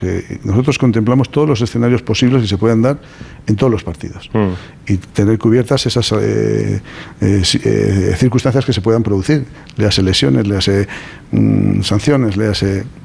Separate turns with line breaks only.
Nosotros contemplamos todos los escenarios posibles que se puedan dar en todos los partidos y tener cubiertas esas circunstancias que se puedan producir, léase lesiones, léase sanciones, léase